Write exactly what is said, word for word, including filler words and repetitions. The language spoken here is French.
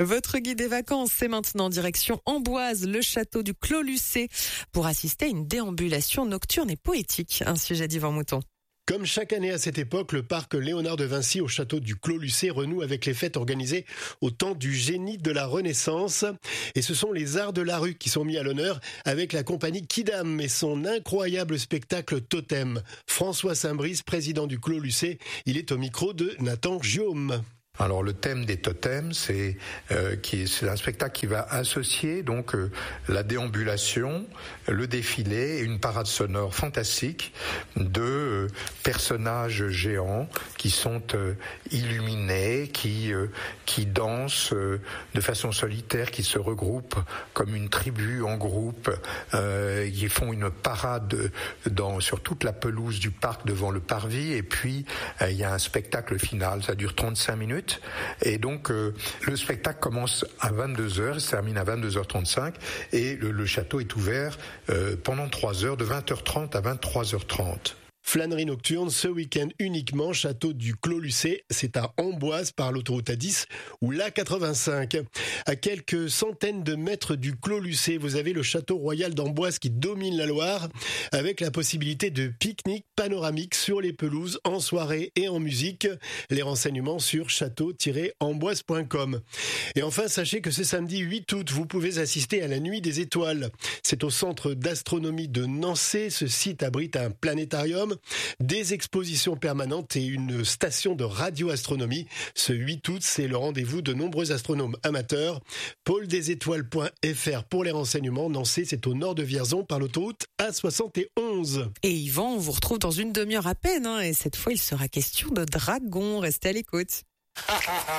Votre guide des vacances, c'est maintenant direction Amboise, le château du Clos Lucé, pour assister à une déambulation nocturne et poétique. Un sujet d'Yvan Mouton. Comme chaque année à cette époque, le parc Léonard de Vinci au château du Clos Lucé renoue avec les fêtes organisées au temps du génie de la Renaissance. Et ce sont les arts de la rue qui sont mis à l'honneur avec la compagnie Quidam et son incroyable spectacle Totem. François Saint-Brice, président du Clos Lucé, il est au micro de Nathan Giaume. Alors le thème des totems, c'est euh, qui c'est un spectacle qui va associer donc euh, la déambulation, le défilé et une parade sonore fantastique de euh, personnages géants qui sont euh, illuminés, qui euh, qui dansent euh, de façon solitaire, qui se regroupent comme une tribu en groupe, euh, qui font une parade dans sur toute la pelouse du parc devant le parvis, et puis euh, il y a un spectacle final, ça dure trente-cinq minutes. Et donc euh, le spectacle commence à vingt-deux heures, il se termine à vingt-deux heures trente-cinq, et le, le château est ouvert euh, pendant trois heures, de vingt heures trente à vingt-trois heures trente. Flânerie nocturne ce week-end uniquement, château du Clos Lucé, c'est à Amboise par l'autoroute A dix ou l'A quatre-vingt-cinq. À quelques centaines de mètres du Clos Lucé, vous avez le château royal d'Amboise qui domine la Loire, avec la possibilité de pique-nique panoramique sur les pelouses en soirée et en musique. Les renseignements sur château tiret amboise point com. Et enfin, sachez que ce samedi huit août, vous pouvez assister à la Nuit des Étoiles. C'est au centre d'astronomie de Nancy. Ce site abrite un planétarium, des expositions permanentes et une station de radioastronomie. Ce huit août, c'est le rendez-vous de nombreux astronomes amateurs. pôle des étoiles point f r pour les renseignements. Nancy, c'est au nord de Vierzon par l'autoroute A soixante et onze. Et Yvan, on vous retrouve dans une demi-heure à peine, hein, et cette fois, il sera question de dragon. Restez à l'écoute.